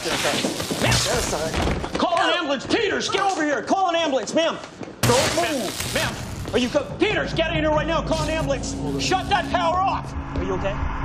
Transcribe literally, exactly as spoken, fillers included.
Ma'am! Call an ambulance! Peters, get over here! Call an ambulance, ma'am! Don't move! Ma'am! Are you... Peters, get in here right now! Call an ambulance! Shut that power off! Are you okay?